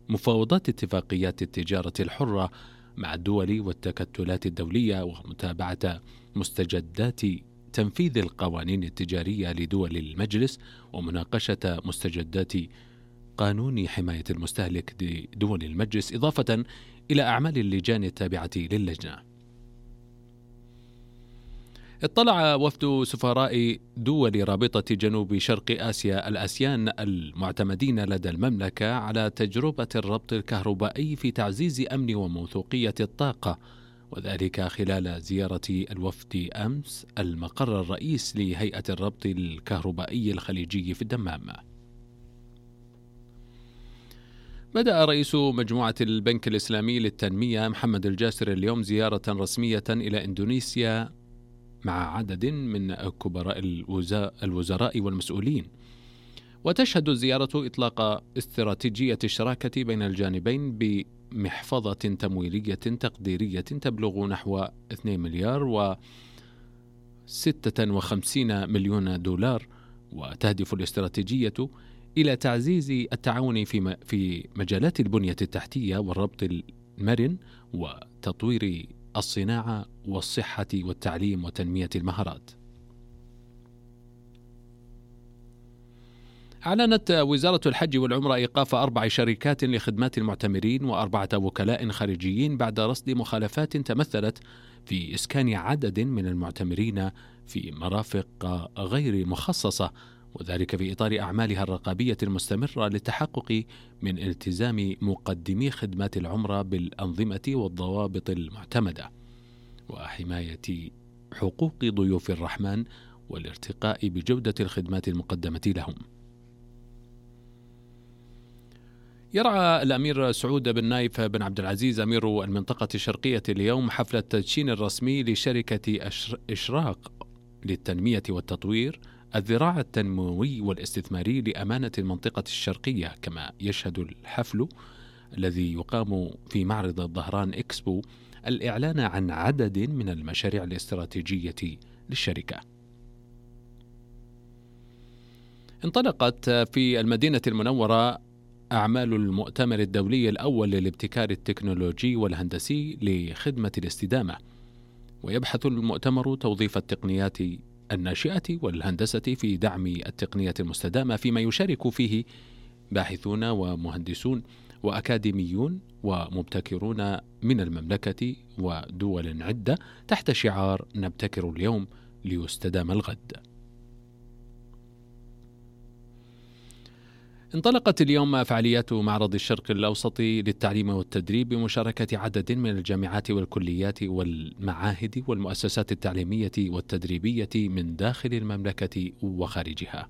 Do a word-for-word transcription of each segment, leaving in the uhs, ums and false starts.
مفاوضات اتفاقيات التجارة الحرة مع الدول والتكتلات الدولية، ومتابعة مستجدات تنفيذ القوانين التجارية لدول المجلس، ومناقشة مستجدات قانون حماية المستهلك لدول المجلس، إضافة إلى أعمال اللجان التابعة للجنة. اطلع وفد سفراء دول رابطة جنوب شرق آسيا الآسيان المعتمدين لدى المملكة على تجربة الربط الكهربائي في تعزيز أمن وموثوقية الطاقة، وذلك خلال زيارة الوفد أمس المقر الرئيس لهيئة الربط الكهربائي الخليجي في الدمام. بدأ رئيس مجموعة البنك الإسلامي للتنمية محمد الجاسر اليوم زيارة رسمية إلى إندونيسيا مع عدد من كبراء الوزراء والمسؤولين، وتشهد الزيارة إطلاق استراتيجية الشراكة بين الجانبين بمحفظة تمويلية تقديرية تبلغ نحو اثنين مليار وستة وخمسين مليون دولار، وتهدف الاستراتيجية إلى تعزيز التعاون في في مجالات البنية التحتية والربط المرن وتطوير الصناعة والصحة والتعليم وتنمية المهارات. أعلنت وزارة الحج والعمرة إيقاف أربع شركات لخدمات المعتمرين وأربعة وكلاء خارجيين بعد رصد مخالفات تمثلت في إسكان عدد من المعتمرين في مرافق غير مخصصة، وذلك في إطار أعمالها الرقابية المستمرة للتحقق من التزام مقدمي خدمات العمرة بالأنظمة والضوابط المعتمدة وحماية حقوق ضيوف الرحمن والارتقاء بجودة الخدمات المقدمة لهم. يرعى الأمير سعود بن نايف بن عبد العزيز أمير المنطقة الشرقية اليوم حفل التدشين الرسمي لشركة إشراق للتنمية والتطوير الذراع التنموي والاستثماري لأمانة المنطقة الشرقية. كما يشهد الحفل الذي يقام في معرض الظهران إكسبو الإعلان عن عدد من المشاريع الاستراتيجية للشركة. انطلقت في المدينة المنورة أعمال المؤتمر الدولي الأول للابتكار التكنولوجي والهندسي لخدمة الاستدامة، ويبحث المؤتمر توظيف التقنيات الناشئة والهندسة في دعم التقنية المستدامة، فيما يشارك فيه باحثون ومهندسون وأكاديميون ومبتكرون من المملكة ودول عدة تحت شعار نبتكر اليوم ليستدام الغد. انطلقت اليوم فعاليات معرض الشرق الأوسط للتعليم والتدريب بمشاركة عدد من الجامعات والكليات والمعاهد والمؤسسات التعليمية والتدريبية من داخل المملكة وخارجها.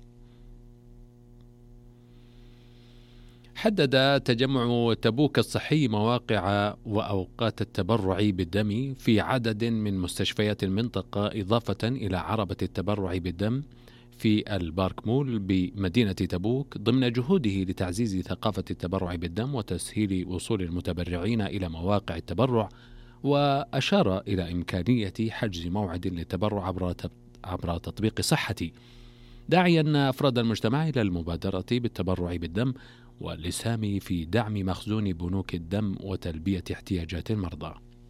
حدد تجمع تبوك الصحي مواقع وأوقات التبرع بالدم في عدد من مستشفيات المنطقة، إضافة إلى عربة التبرع بالدم في البارك مول بمدينة تبوك ضمن جهوده لتعزيز ثقافة التبرع بالدم وتسهيل وصول المتبرعين إلى مواقع التبرع. وأشار إلى إمكانية حجز موعد للتبرع عبر عبر تطبيق صحتي، داعيا أفراد المجتمع إلى المبادرة بالتبرع بالدم والإسهام في دعم مخزون بنوك الدم وتلبية احتياجات المرضى.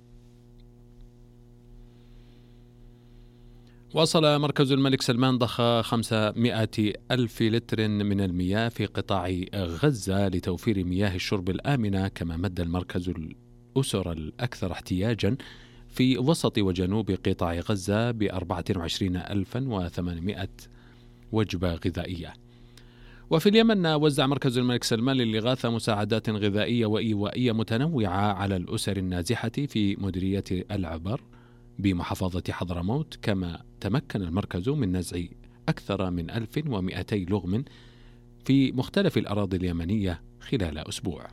واصل مركز الملك سلمان ضخ خمسمائة ألف لتر من المياه في قطاع غزة لتوفير مياه الشرب الآمنة، كما مد المركز الأسر الأكثر احتياجا في وسط وجنوب قطاع غزة بأربعة وعشرين ألفا وثمانمائة وجبة غذائية. وفي اليمن وزع مركز الملك سلمان للإغاثة مساعدات غذائية وإيوائية متنوعة على الأسر النازحة في مديرية العبر بمحافظة حضرموت، كما تمكن المركز من نزع أكثر من ألف ومئتي لغم في مختلف الأراضي اليمنية خلال أسبوع.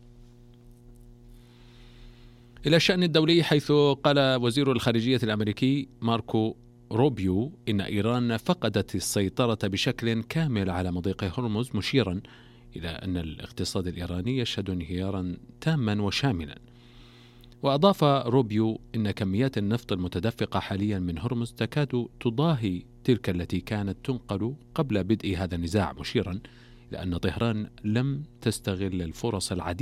إلى الشأن الدولي، حيث قال وزير الخارجية الأمريكي ماركو روبيو إن إيران فقدت السيطرة بشكل كامل على مضيق هرمز، مشيرا إلى أن الاقتصاد الإيراني يشهد انهيارا تاما وشاملا. وأضاف روبيو إن كميات النفط المتدفقة حاليا من هرمز تكاد تضاهي تلك التي كانت تنقل قبل بدء هذا النزاع، مشيرا إلى أن طهران لم تستغل الفرص العديدة